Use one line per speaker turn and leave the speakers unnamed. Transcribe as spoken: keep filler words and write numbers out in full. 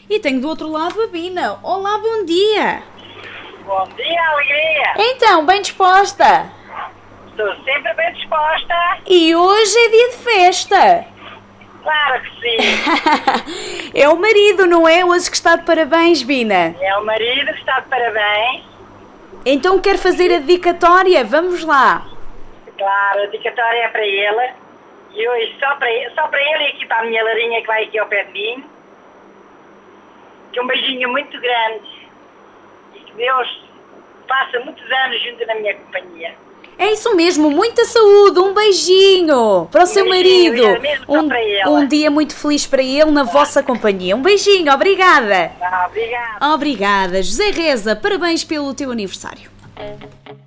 E tenho do outro lado a Bina. Olá, bom dia.
Bom dia, alegria.
Então, bem disposta?
Estou sempre bem disposta.
E hoje é dia de festa.
Claro que sim.
É o marido, não é? Hoje que está de parabéns, Bina.
É o marido que está de parabéns.
Então quer fazer a dedicatória? Vamos lá.
Claro, a dedicatória é para ele. E hoje só para ele, só para ele e aqui para a minha larinha que vai aqui ao pé de mim. Que um beijinho muito grande. E que Deus faça muitos anos junto na minha companhia.
É isso mesmo, muita saúde, um beijinho para o seu
beijinho,
marido.
mesmo só
Um,
para ele.
um dia muito feliz para ele na vossa companhia. Um beijinho, obrigada.
Ah, obrigada.
Obrigada. José Reza, parabéns pelo teu aniversário.